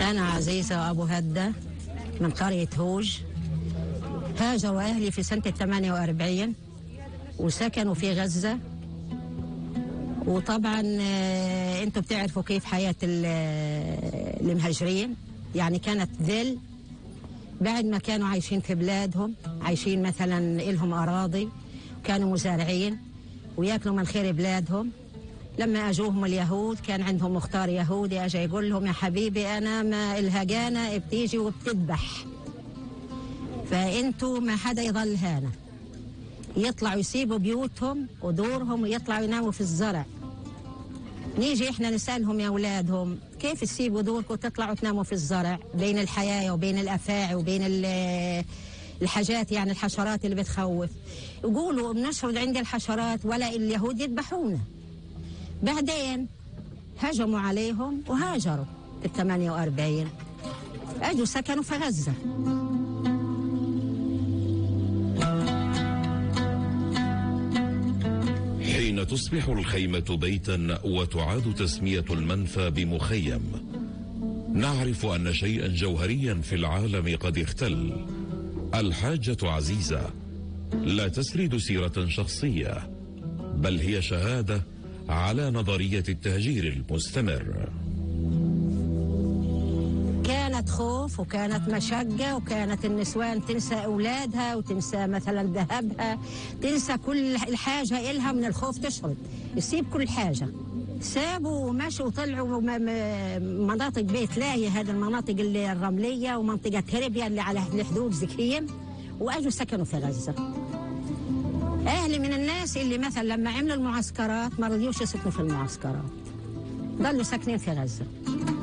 أنا عزيزة أبو هدة من قرية هوج. هاجروا أهلي في سنة 48 وسكنوا في غزة. وطبعا أنتم بتعرفوا كيف حياة المهاجرين، يعني كانت ذل. بعد ما كانوا عايشين في بلادهم، عايشين مثلا إلهم أراضي، كانوا مزارعين وياكلوا من خير بلادهم. لما أجوهم اليهود، كان عندهم مختار يهودي أجا يقول لهم: يا حبيبي أنا ما الهجانة بتيجي وبتذبح، فأنتوا ما حدا يظل هنا. يطلعوا يسيبوا بيوتهم ودورهم ويطلعوا يناموا في الزرع. نيجي إحنا نسألهم: يا أولادهم كيف تسيبوا دوركم وتطلعوا تناموا في الزرع بين الحياة وبين الأفاعي وبين الحاجات، يعني الحشرات اللي بتخوف؟ يقولوا: بنشرد عند الحشرات ولا اليهود يذبحونا. بعدين هجموا عليهم وهاجروا في 48، أجوا سكنوا في غزة. حين تصبح الخيمة بيتا وتعاد تسمية المنفى بمخيم، نعرف أن شيئا جوهريا في العالم قد اختل. الحاجة عزيزة لا تسرد سيرة شخصية، بل هي شهادة على نظرية التهجير المستمر. كانت خوف وكانت مشقة، وكانت النسوان تنسى أولادها وتنسى مثلا ذهبها، تنسى كل الحاجة إلها من الخوف، تشرد يسيب كل حاجة. سابوا ومشوا وطلعوا مناطق بيت لاهي، هذه المناطق اللي الرملية ومنطقة هربيا اللي على الحدود زكيم، وأجوا سكنوا في غزة. أهلي من الناس اللي مثلا لما عملوا المعسكرات ما رضيوش يسكنوا في المعسكرات، ضلوا ساكنين في غزة.